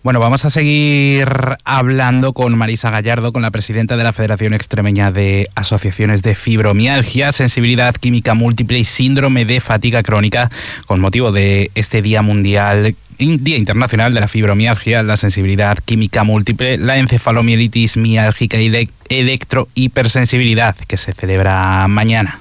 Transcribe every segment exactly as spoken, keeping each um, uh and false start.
Bueno, vamos a seguir hablando con Marisa Gallardo, con la presidenta de la Federación Extremeña de Asociaciones de Fibromialgia, Sensibilidad Química Múltiple y Síndrome de Fatiga Crónica, con motivo de este Día Mundial, Día Internacional de la Fibromialgia, la sensibilidad química múltiple, la encefalomielitis miálgica y la electrohipersensibilidad, que se celebra mañana.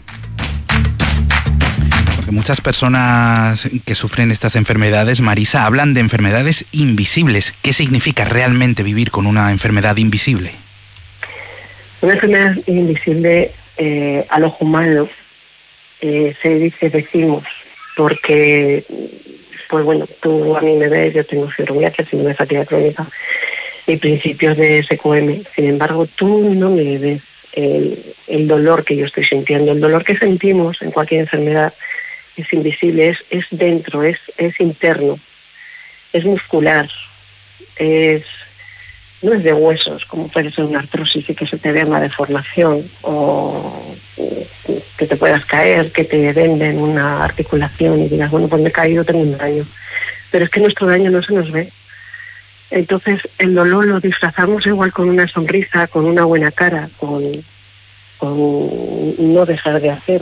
Muchas personas que sufren estas enfermedades, Marisa, hablan de enfermedades invisibles. ¿Qué significa realmente vivir con una enfermedad invisible? Una enfermedad invisible eh, al ojo humano eh, se dice, decimos, porque, pues bueno, tú a mí me ves, yo tengo fibromialgia, síndrome de fatiga crónica y principios de S Q M. Sin embargo, tú no me ves el, el dolor que yo estoy sintiendo. El dolor que sentimos en cualquier enfermedad es invisible, es, es dentro, es, es interno, es muscular, es no es de huesos, como puede ser una artrosis y que se te vea una deformación, o que te puedas caer, que te venden una articulación y digas, bueno, pues me he caído, tengo un daño. Pero es que nuestro daño no se nos ve. Entonces el dolor lo disfrazamos igual con una sonrisa, con una buena cara, con, con no dejar de hacer.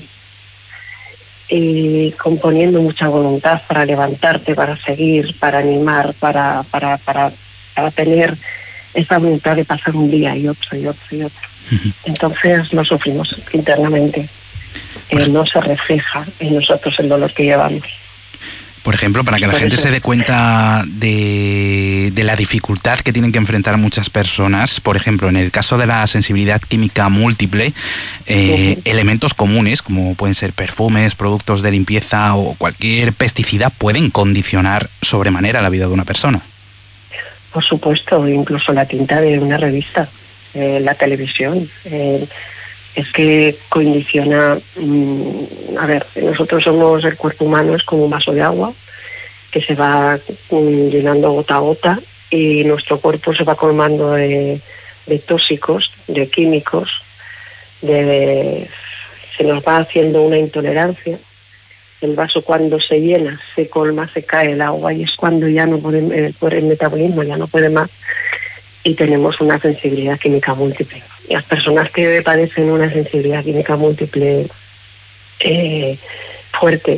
Y componiendo mucha voluntad para levantarte, para seguir, para animar, para para para, para tener esa voluntad de pasar un día y otro y otro y otro. Uh-huh. Entonces lo sufrimos internamente. Eh, no se refleja en nosotros el dolor que llevamos. Por ejemplo, para que la gente se dé cuenta de, de la dificultad que tienen que enfrentar muchas personas, por ejemplo, en el caso de la sensibilidad química múltiple, eh, uh-huh. elementos comunes, como pueden ser perfumes, productos de limpieza o cualquier pesticida, pueden condicionar sobremanera la vida de una persona. Por supuesto, incluso la tinta de una revista, eh, la televisión, eh, es que condiciona, mmm, a ver, nosotros somos, el cuerpo humano es como un vaso de agua que se va mmm, llenando gota a gota y nuestro cuerpo se va colmando de, de tóxicos, de químicos, de, de, se nos va haciendo una intolerancia. El vaso cuando se llena, se colma, se cae el agua y es cuando ya no puede, el, el metabolismo ya no puede más y tenemos una sensibilidad química múltiple. Y las personas que padecen una sensibilidad química múltiple eh, fuerte,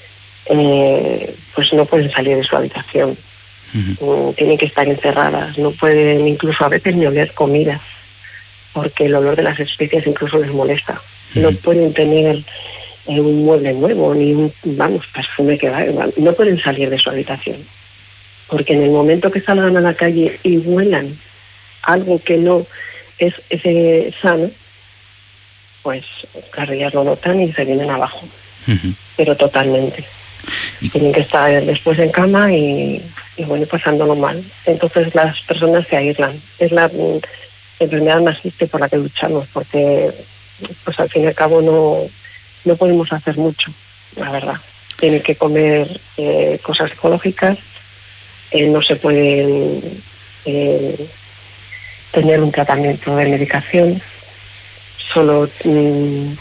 eh, pues no pueden salir de su habitación. Uh-huh. Tienen que estar encerradas, no pueden incluso a veces ni oler comida, porque el olor de las especias incluso les molesta. Uh-huh. No pueden tener eh, un mueble nuevo, ni un, vamos, perfume que va, no pueden salir de su habitación. Porque en el momento que salgan a la calle y huelan algo que no es ese sano, pues claro, ya lo notan y se vienen abajo. Uh-huh. Pero totalmente. ¿Y? Tienen que estar después en cama y, y bueno, pasándolo mal. Entonces las personas se aíslan. Es la enfermedad más triste por la que luchamos, porque pues al fin y al cabo no, no podemos hacer mucho, la verdad. Tienen que comer eh, cosas ecológicas, eh, no se pueden eh, tener un tratamiento de medicación, solo mmm,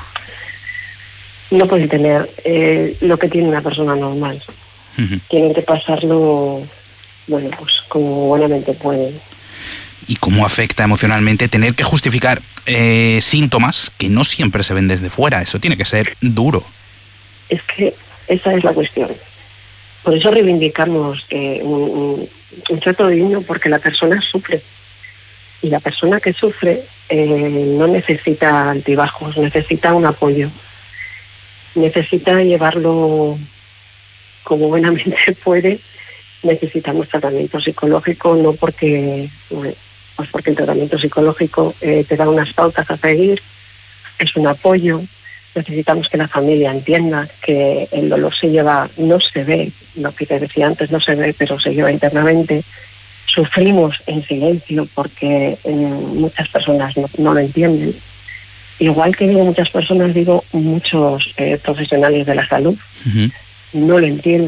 no pueden tener eh, lo que tiene una persona normal. Uh-huh. Tienen que pasarlo, bueno, pues como buenamente pueden. ¿Y cómo afecta emocionalmente tener que justificar eh, síntomas que no siempre se ven desde fuera? Eso tiene que ser duro. Es que esa es la cuestión. Por eso reivindicamos eh, un, un, un trato digno, porque la persona sufre. Y la persona que sufre eh, no necesita altibajos, necesita un apoyo. Necesita llevarlo como buenamente puede. Necesitamos tratamiento psicológico, no porque, bueno, pues porque el tratamiento psicológico eh, te da unas pautas a seguir, es un apoyo. Necesitamos que la familia entienda que el dolor se lleva, no se ve, lo que te decía antes no se ve, pero se lleva internamente. Sufrimos en silencio porque eh, muchas personas no, no lo entienden. Igual que digo muchas personas, digo muchos eh, profesionales de la salud, uh-huh. no lo entienden.